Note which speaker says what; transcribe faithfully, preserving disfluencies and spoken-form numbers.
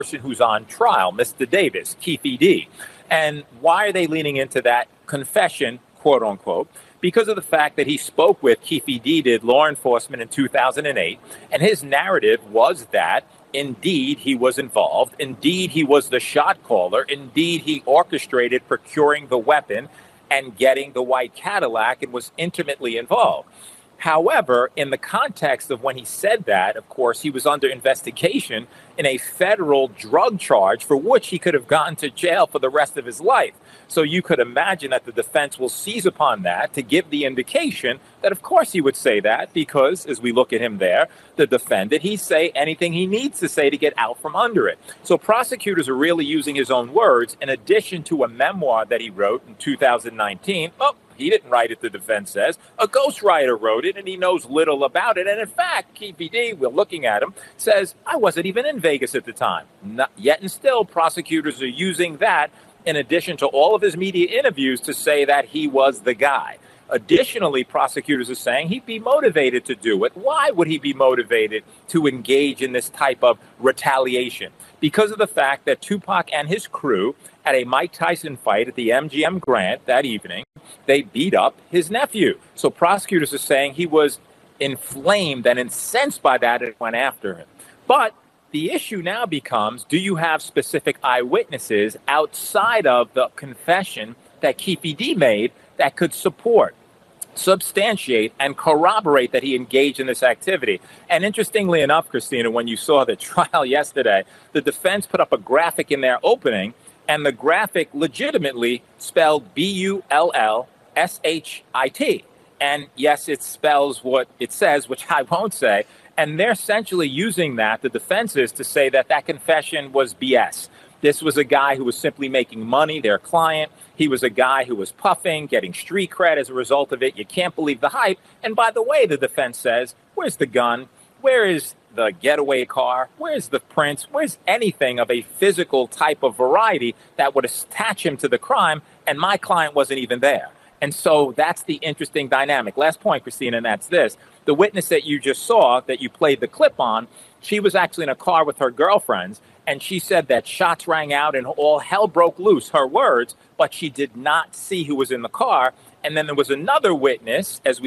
Speaker 1: person who's on trial, Mister Davis, Keefe D. And why are they leaning into that confession, quote unquote? Because of the fact that he spoke with, Keefe D did, law enforcement in two thousand eight, and his narrative was that indeed he was involved, indeed he was the shot caller, indeed he orchestrated procuring the weapon and getting the white Cadillac and was intimately involved. However, in the context of when he said that, of course, he was under investigation in a federal drug charge for which he could have gone to jail for the rest of his life. So you could imagine that the defense will seize upon that to give the indication that, of course, he would say that because, as we look at him there, the defendant, he'd say anything he needs to say to get out from under it. So prosecutors are really using his own words in addition to a memoir that he wrote in two thousand nineteen. Oh, he didn't write it, the defense says. A ghostwriter wrote it, and he knows little about it. And in fact, Keefe D, we're looking at him, says, I wasn't even in Vegas at the time. Not yet and still, prosecutors are using that in addition to all of his media interviews to say that he was the guy. Additionally, prosecutors are saying he'd be motivated to do it. Why would he be motivated to engage in this type of retaliation? Because of the fact that Tupac and his crew at a Mike Tyson fight at the M G M Grand that evening, they beat up his nephew. So prosecutors are saying he was inflamed and incensed by that and went after him. But the issue now becomes, do you have specific eyewitnesses outside of the confession that Keefe D made that could support, substantiate, and corroborate that he engaged in this activity? And interestingly enough, Christina, when you saw the trial yesterday, the defense put up a graphic in their opening, and the graphic legitimately spelled B U L L S H I T. And yes, it spells what it says, which I won't say. And they're essentially using that, the defense is, to say that that confession was B S. This was a guy who was simply making money, their client. He was a guy who was puffing, getting street cred as a result of it. You can't believe the hype. And by the way, the defense says, where's the gun? Where is the getaway car? Where's the prints? Where's anything of a physical type of variety that would attach him to the crime? And my client wasn't even there. And so that's the interesting dynamic. Last point, Christina, and that's this. The witness that you just saw, that you played the clip on, she was actually in a car with her girlfriends, and she said that shots rang out and all hell broke loose, her words, but she did not see who was in the car. And then there was another witness, as we